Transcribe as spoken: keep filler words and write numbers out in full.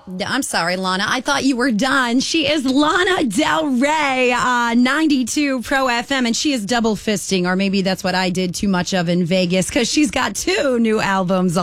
I'm sorry, Lana. I thought you were done. She is Lana Del Rey, uh, ninety-two Pro F M, and she is double fisting, or maybe that's what I did too much of in Vegas, because she's got two new albums